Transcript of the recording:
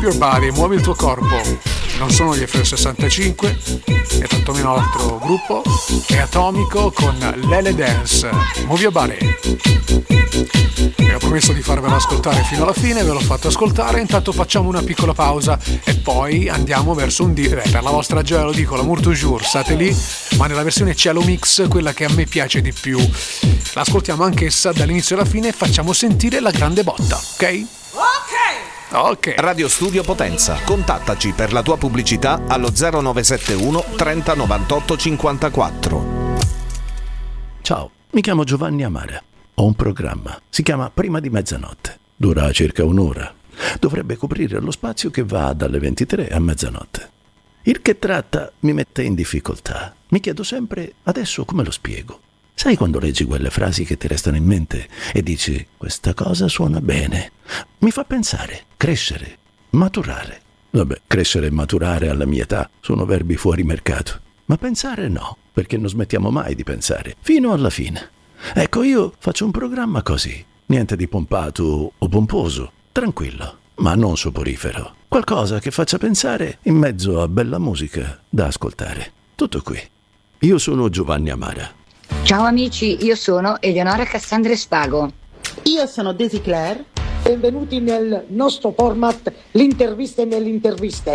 Your Body, muovi il tuo corpo. Non sono gli F65 e tantomeno l'altro gruppo, è Atomico con Lele Dance, Move Your Body. Vi ho promesso di farvelo ascoltare fino alla fine, ve l'ho fatto ascoltare, intanto facciamo una piccola pausa e poi andiamo verso un per la vostra gioia lo dico, l'amour toujours, state lì, ma nella versione Cielo Mix, quella che a me piace di più. L'ascoltiamo anch'essa dall'inizio alla fine e facciamo sentire la grande botta, ok? Ok. Radio Studio Potenza. Contattaci per la tua pubblicità allo 0971 30 98 54. Ciao, mi chiamo Giovanni Amara. Ho un programma. Si chiama Prima di mezzanotte. Dura circa un'ora. Dovrebbe coprire lo spazio che va dalle 23 a mezzanotte. Il che tratta mi mette in difficoltà. Mi chiedo sempre, adesso come lo spiego? Sai quando leggi quelle frasi che ti restano in mente e dici, questa cosa suona bene? Mi fa pensare, crescere, maturare. Vabbè, crescere e maturare alla mia età sono verbi fuori mercato. Ma pensare no, perché non smettiamo mai di pensare, fino alla fine. Ecco, io faccio un programma così, niente di pompato o pomposo, tranquillo, ma non soporifero. Qualcosa che faccia pensare in mezzo a bella musica da ascoltare. Tutto qui. Io sono Giovanni Amara. Ciao amici, io sono Eleonora Cassandra Spago. Io sono Daisy Claire. Benvenuti nel nostro format L'intervista nell'intervista.